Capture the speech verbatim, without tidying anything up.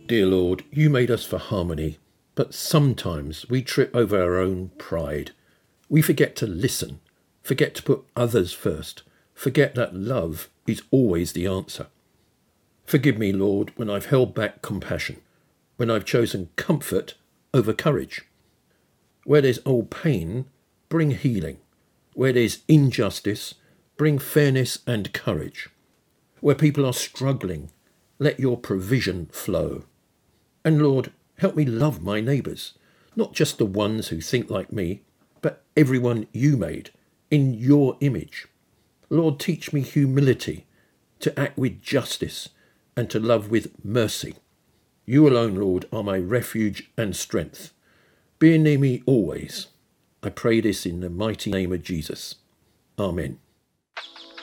Dear Lord, you made us for harmony, but sometimes we trip over our own pride. We forget to listen, forget to put others first, forget that love is always the answer. Forgive me, Lord, when I've held back compassion, when I've chosen comfort over courage. Where there's old pain, bring healing. Where there's injustice, bring fairness and courage. Where people are struggling, let your provision flow. And Lord, help me love my neighbours, not just the ones who think like me, but everyone you made in your image. Lord, teach me humility, to act with justice and to love with mercy. You alone, Lord, are my refuge and strength. Be near me always. I pray this in the mighty name of Jesus. Amen.